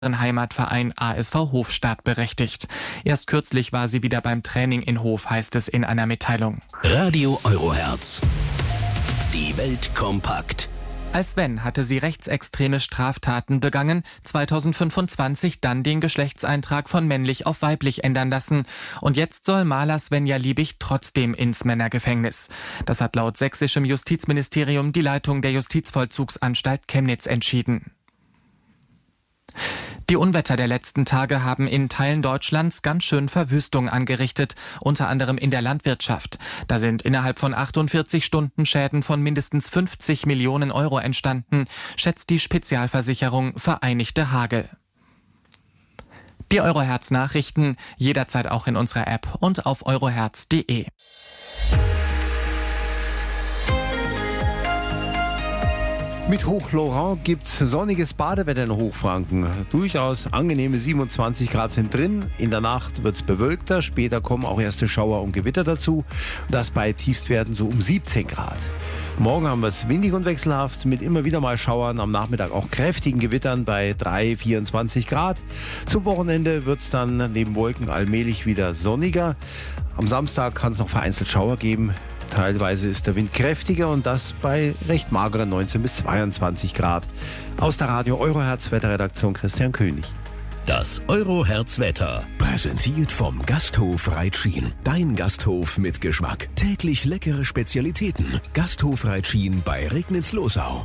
Heimatverein ASV Hofstadt berechtigt. Erst kürzlich war sie wieder beim Training in Hof, heißt es in einer Mitteilung. Radio Eurohertz. Die Welt kompakt. Als wenn hatte sie rechtsextreme Straftaten begangen, 2025 dann den Geschlechtseintrag von männlich auf weiblich ändern lassen. Und jetzt soll Maler Svenja Liebig trotzdem ins Männergefängnis. Das hat laut sächsischem Justizministerium die Leitung der Justizvollzugsanstalt Chemnitz entschieden. Die Unwetter der letzten Tage haben in Teilen Deutschlands ganz schön Verwüstung angerichtet, unter anderem in der Landwirtschaft. Da sind innerhalb von 48 Stunden Schäden von mindestens 50 Millionen Euro entstanden, schätzt die Spezialversicherung Vereinigte Hagel. Die Eurohertz-Nachrichten jederzeit auch in unserer App und auf eurohertz.de. Mit Hoch Laurent gibt's sonniges Badewetter in Hochfranken. Durchaus angenehme 27 Grad sind drin. In der Nacht wird's bewölkter. Später kommen auch erste Schauer und Gewitter dazu. Das bei Tiefstwerten so um 17 Grad. Morgen haben wir es windig und wechselhaft mit immer wieder mal Schauern. Am Nachmittag auch kräftigen Gewittern bei 24 Grad. Zum Wochenende wird's dann neben Wolken allmählich wieder sonniger. Am Samstag kann es noch vereinzelt Schauer geben. Teilweise ist der Wind kräftiger und das bei recht mageren 19 bis 22 Grad. Aus der Radio Eurohertz Wetterredaktion Christian König. Das Eurohertz Wetter. Präsentiert vom Gasthof Reitschien. Dein Gasthof mit Geschmack. Täglich leckere Spezialitäten. Gasthof Reitschien bei Regnitz-Losau.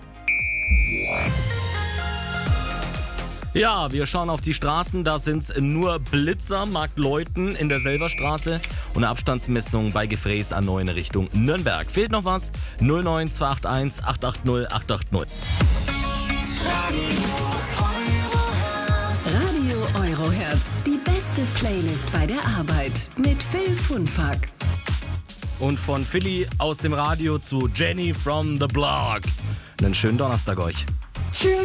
Ja, wir schauen auf die Straßen, da sind's nur Blitzer, Marktleuten in der Selverstraße und eine Abstandsmessung bei Gefräß A9 Richtung Nürnberg. Fehlt noch was? 09281 880 880. Radio Eurohertz, die beste Playlist bei der Arbeit mit Phil Funfack. Und von Philly aus dem Radio zu Jenny from the Block. Einen schönen Donnerstag euch. Tschüss.